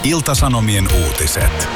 Ilta-Sanomien uutiset.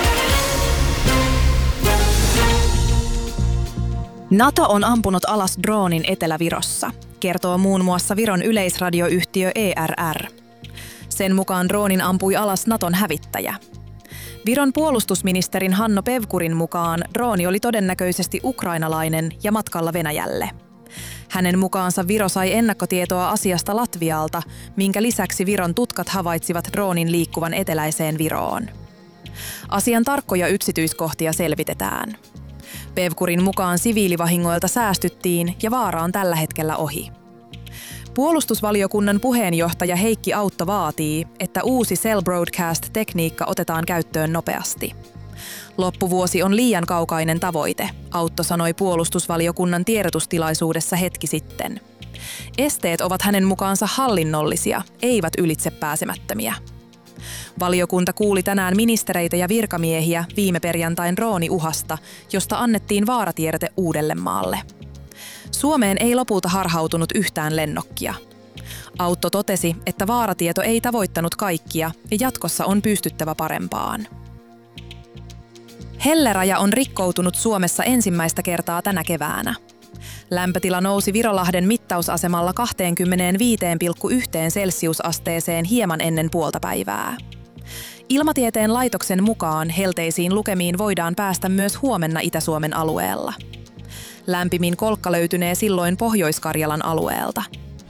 NATO on ampunut alas droonin Etelä-Virossa, kertoo muun muassa Viron yleisradioyhtiö ERR. Sen mukaan droonin ampui alas Naton hävittäjä. Viron puolustusministerin Hanno Pevkurin mukaan drooni oli todennäköisesti ukrainalainen ja matkalla Venäjälle. Hänen mukaansa Viro sai ennakkotietoa asiasta Latvialta, minkä lisäksi Viron tutkat havaitsivat droonin liikkuvan eteläiseen Viroon. Asian tarkkoja yksityiskohtia selvitetään. Pevkurin mukaan siviilivahingoilta säästyttiin ja vaara on tällä hetkellä ohi. Puolustusvaliokunnan puheenjohtaja Heikki Autto vaatii, että uusi Cell Broadcast-tekniikka otetaan käyttöön nopeasti. Loppuvuosi on liian kaukainen tavoite, Autto sanoi puolustusvaliokunnan tiedotustilaisuudessa hetki sitten. Esteet ovat hänen mukaansa hallinnollisia, eivät ylitsepääsemättömiä. Valiokunta kuuli tänään ministereitä ja virkamiehiä viime perjantain drooniuhasta, josta annettiin vaaratiedote Uudellemaalle. Suomeen ei lopulta harhautunut yhtään lennokkia. Autto totesi, että vaaratieto ei tavoittanut kaikkia ja jatkossa on pystyttävä parempaan. Helleraja on rikkoutunut Suomessa ensimmäistä kertaa tänä keväänä. Lämpötila nousi Virolahden mittausasemalla 25,1 celsiusasteeseen hieman ennen puoltapäivää. Ilmatieteen laitoksen mukaan helteisiin lukemiin voidaan päästä myös huomenna Itä-Suomen alueella. Lämpimin kolkka löytynee silloin Pohjois-Karjalan alueelta.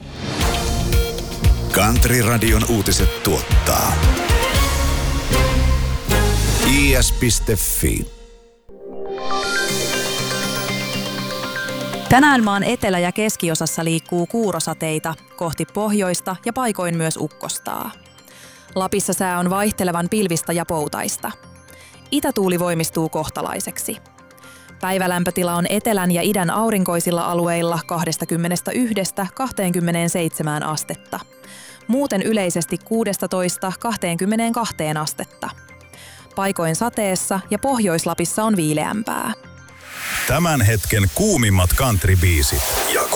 Country-radion uutiset tuottaa is.fi. Tänään maan etelä- ja keskiosassa liikkuu kuurosateita kohti pohjoista ja paikoin myös ukkostaa. Lapissa sää on vaihtelevan pilvistä ja poutaista. Itätuuli voimistuu kohtalaiseksi. Päivälämpötila on etelän ja idän aurinkoisilla alueilla 21–27 astetta. Muuten yleisesti 16–22 astetta. Paikoin sateessa ja Pohjois-Lapissa on viileämpää. Tämän hetken kuumimmat country-biisit ja